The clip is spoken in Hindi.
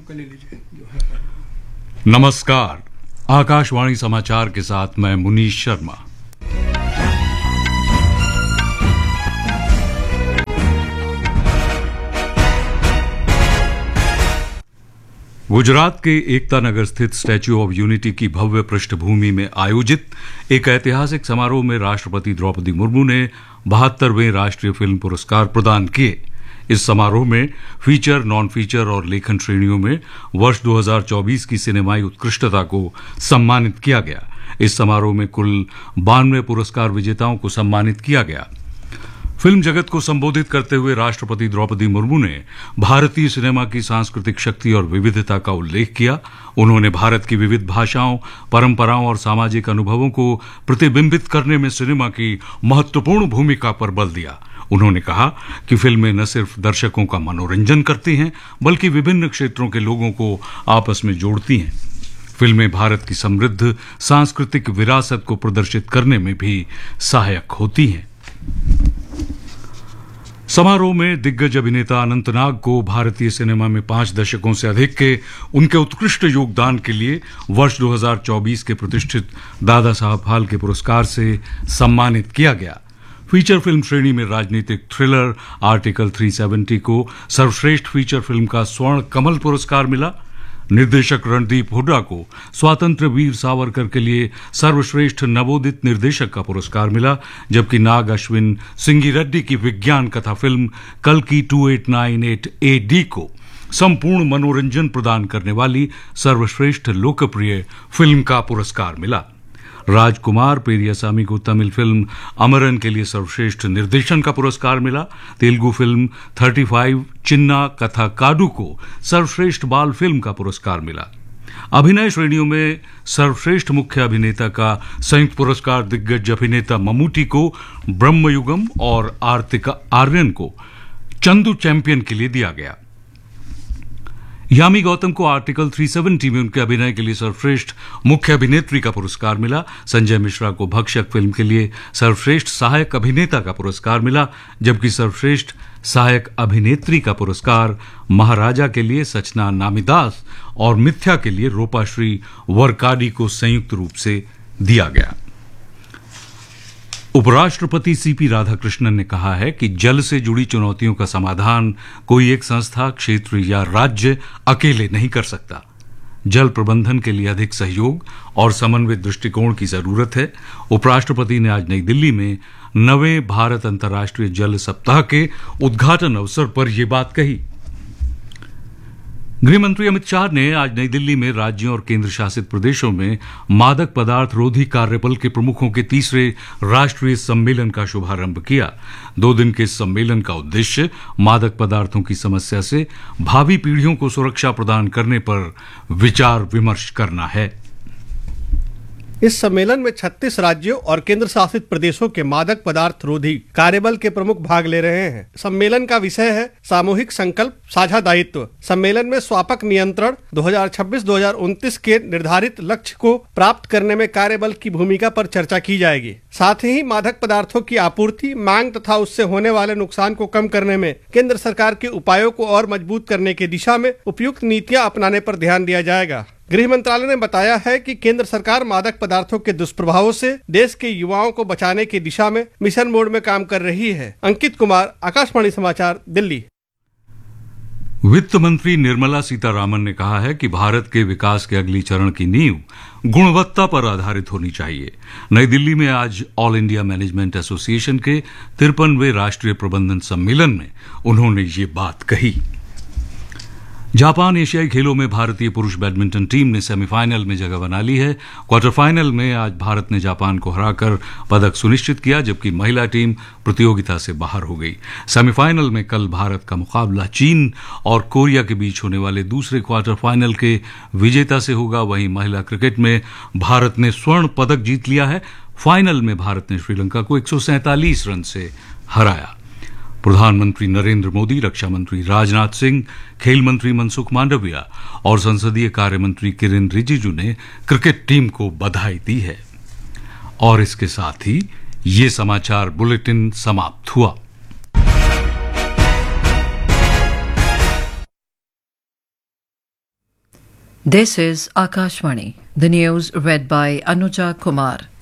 आपका ले लीजिए जो है। नमस्कार, आकाशवाणी समाचार के साथ मैं मुनीश शर्मा। गुजरात के एकता नगर स्थित स्टैच्यू ऑफ यूनिटी की भव्य पृष्ठभूमि में आयोजित एक ऐतिहासिक समारोह में राष्ट्रपति द्रौपदी मुर्मू ने 72वें राष्ट्रीय फिल्म पुरस्कार प्रदान किए। इस समारोह में फीचर, नॉन फीचर और लेखन श्रेणियों में वर्ष 2024 की सिनेमाई उत्कृष्टता को सम्मानित किया गया। इस समारोह में कुल 92 पुरस्कार विजेताओं को सम्मानित किया गया। फिल्म जगत को संबोधित करते हुए राष्ट्रपति द्रौपदी मुर्मू ने भारतीय सिनेमा की सांस्कृतिक शक्ति और विविधता का उल्लेख किया। उन्होंने भारत की विविध भाषाओं, परंपराओं और सामाजिक अनुभवों को प्रतिबिंबित करने में सिनेमा की महत्वपूर्ण भूमिका पर बल दिया। उन्होंने कहा कि फिल्में न सिर्फ दर्शकों का मनोरंजन करती हैं, बल्कि विभिन्न क्षेत्रों के लोगों को आपस में जोड़ती हैं। फिल्में भारत की समृद्ध सांस्कृतिक विरासत को प्रदर्शित करने में भी सहायक होती हैं। समारोह में दिग्गज अभिनेता अनंत नाग को भारतीय सिनेमा में 5 दशकों से अधिक के उनके उत्कृष्ट योगदान के लिए वर्ष 2024 के प्रतिष्ठित दादा साहब फाल्के पुरस्कार से सम्मानित किया गया। फीचर फिल्म श्रेणी में राजनीतिक थ्रिलर आर्टिकल 370 को सर्वश्रेष्ठ फीचर फिल्म का स्वर्ण कमल पुरस्कार मिला। निर्देशक रणदीप हुड्डा को स्वातंत्र्य वीर सावरकर के लिए सर्वश्रेष्ठ नवोदित निर्देशक का पुरस्कार मिला, जबकि नाग अश्विन सिंगी रेड्डी की विज्ञान कथा फिल्म कल्कि 2898 AD को संपूर्ण मनोरंजन प्रदान करने वाली सर्वश्रेष्ठ लोकप्रिय फिल्म का पुरस्कार मिला। राजकुमार पेरियासामी को तमिल फिल्म अमरन के लिए सर्वश्रेष्ठ निर्देशन का पुरस्कार मिला। तेलुगु फिल्म 35 चिन्ना कथा काडू को सर्वश्रेष्ठ बाल फिल्म का पुरस्कार मिला। अभिनय श्रेणियों में सर्वश्रेष्ठ मुख्य अभिनेता का संयुक्त पुरस्कार दिग्गज अभिनेता ममूटी को ब्रह्मयुगम और आर्तिका आर्यन को चंदू चैंपियन के लिए दिया गया। यामी गौतम को आर्टिकल 370 में उनके अभिनय के लिए सर्वश्रेष्ठ मुख्य अभिनेत्री का पुरस्कार मिला। संजय मिश्रा को भक्षक फिल्म के लिए सर्वश्रेष्ठ सहायक अभिनेता का पुरस्कार मिला, जबकि सर्वश्रेष्ठ सहायक अभिनेत्री का पुरस्कार महाराजा के लिए सचना नामिदास और मिथ्या के लिए रूपाश्री वरकाडी को संयुक्त रूप से दिया गया। उपराष्ट्रपति सीपी राधाकृष्णन ने कहा है कि जल से जुड़ी चुनौतियों का समाधान कोई एक संस्था, क्षेत्र या राज्य अकेले नहीं कर सकता। जल प्रबंधन के लिए अधिक सहयोग और समन्वित दृष्टिकोण की जरूरत है। उपराष्ट्रपति ने आज नई दिल्ली में 9वें भारत अंतर्राष्ट्रीय जल सप्ताह के उद्घाटन अवसर पर यह बात कही। गृहमंत्री अमित शाह ने आज नई दिल्ली में राज्यों और केंद्र शासित प्रदेशों में मादक पदार्थ रोधी कार्यबल के प्रमुखों के 3रे राष्ट्रीय सम्मेलन का शुभारंभ किया। 2 दिन के इस सम्मेलन का उद्देश्य मादक पदार्थों की समस्या से भावी पीढ़ियों को सुरक्षा प्रदान करने पर विचार विमर्श करना है। इस सम्मेलन में 36 राज्यों और केंद्र शासित प्रदेशों के मादक पदार्थ रोधी कार्यबल के प्रमुख भाग ले रहे हैं। सम्मेलन का विषय है सामूहिक संकल्प साझा दायित्व। सम्मेलन में स्वापक नियंत्रण 2026-2029 के निर्धारित लक्ष्य को प्राप्त करने में कार्यबल की भूमिका पर चर्चा की जाएगी। साथ ही मादक पदार्थों की आपूर्ति, मांग तथा उससे होने वाले नुकसान को कम करने में केंद्र सरकार के उपायों को और मजबूत करने की दिशा में उपयुक्त नीतियां अपनाने पर ध्यान दिया जाएगा। गृह मंत्रालय ने बताया है कि केंद्र सरकार मादक पदार्थों के दुष्प्रभावों से देश के युवाओं को बचाने की दिशा में मिशन मोड में काम कर रही है। अंकित कुमार, आकाशवाणी समाचार, दिल्ली। वित्त मंत्री निर्मला सीतारामन ने कहा है कि भारत के विकास के अगली चरण की नींव गुणवत्ता पर आधारित होनी चाहिए। नई दिल्ली में आज ऑल इंडिया मैनेजमेंट एसोसिएशन के 53वें राष्ट्रीय प्रबंधन सम्मेलन में उन्होंने ये बात कही। जापान एशियाई खेलों में भारतीय पुरुष बैडमिंटन टीम ने सेमीफाइनल में जगह बना ली है। क्वार्टर फाइनल में आज भारत ने जापान को हराकर पदक सुनिश्चित किया, जबकि महिला टीम प्रतियोगिता से बाहर हो गई। सेमीफाइनल में कल भारत का मुकाबला चीन और कोरिया के बीच होने वाले दूसरे क्वार्टर फाइनल के विजेता से होगा। वहीं महिला क्रिकेट में भारत ने स्वर्ण पदक जीत लिया है। फाइनल में भारत ने श्रीलंका को 147 रन से हराया। प्रधानमंत्री नरेंद्र मोदी, रक्षा मंत्री राजनाथ सिंह, खेल मंत्री मनसुख मांडविया और संसदीय कार्य मंत्री किरेन रिजिजू ने क्रिकेट टीम को बधाई दी है। और इसके साथ ही ये समाचार बुलेटिन समाप्त हुआ। This is Akashvani. The news read by Anuja Kumar.